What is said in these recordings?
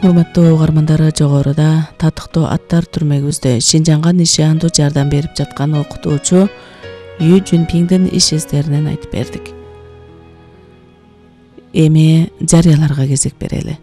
Урматтуу угармандары, жогоруда татыктуу аттар түрмөгүбүздө Шинжаңга нишандуу жардам берип жаткан окутуучу Ю Жунпиңдин иш эстеринен айтып бердик. Эми жарыяларга кезек берели.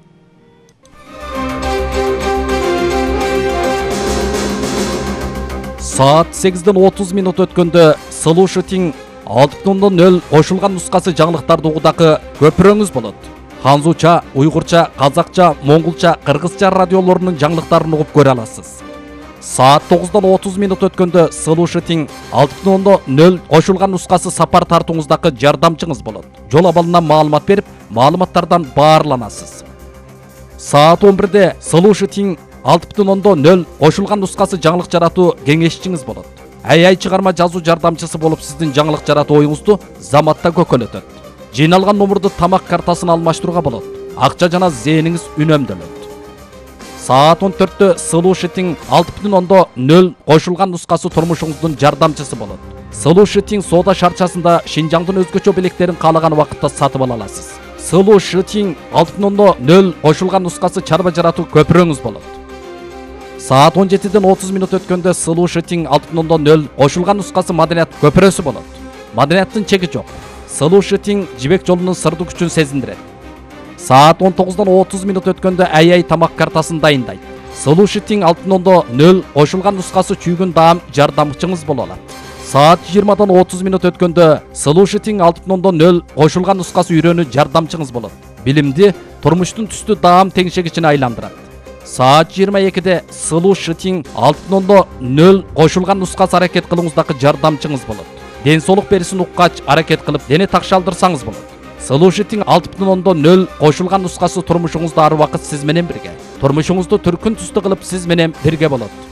Saat 8:30 өткөндө Solution 6.0 кошулган нускасы жаңылыктарды угудагы көпүрөңүз болот. Ханзуча, уйгурча, казакча, монголча, кыргызча радиолорунун жаңылыктарын угуп көрө аласыз. Saat 9:30 өткөндө Solution 6.0 кошулган нускасы сапар тартууңуздагы жардамчыңыз болот. Жол абалынан маалымат берип, маалыматтардан баарланасыз. Saat 11-де Solution 6.0 кошулган нускасы жаңылык жаратуу кеңешчиңиз болот. AI чыгарма жазуу жардамчысы болуп сиздин жаңылык жаратуу оюңузду заматта көкөлөтөт. Жыйналган номурду тамак картасын алмаштырууга болот. Акча жана зээниңиз үнөмдөлөт. Saat 14-тө Solution 6.0 кошулган нускасы турмушуңуздун жардамчысы болот. Solution соода шарчасында Шинжаңдын өзгөчө белектерин каалаган убакытта сатып ала аласыз. Solution 6.0 кошулган нускасы чарба жаратуу көпүрөңүз болот. Saat 17:30 өткөндө Solution 6.0 кошулган нускасы маданият көпүрөсү болот. Маданияттын чеги жок. Solution жибек жолунун сырдуу күчүн сезиндирет. Saat 19:30 өткөндө AI тамак картасын дайындайт. Solution 6.0 кошулган нускасы чүйгүн даам жардамчыңыз боло алат. Saat 20:30 өткөндө Solution 6.0 кошулган нускасы үйрөнүү жардамчыңыз болот. Билимди турмуштун түстүү даам теңшегичине айландырат. Saat 22-де Solution 6.0 кошулган нускасы аракет кылууңуздагы жардамчыңыз болот. Ден соолук берисин уккач аракет кылып, дене такшалдырсаңыз болот. Solution 6.0 кошулган нускасы турмушуңузда ар убакыт сиз менен бирге. Турмушуңузду түркүн түстүү кылып сиз менен бирге болот.